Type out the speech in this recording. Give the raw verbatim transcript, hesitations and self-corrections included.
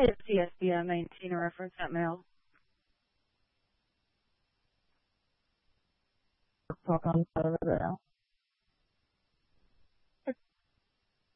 It's C S B I maintain a reference at mail. Talk on the side of it now.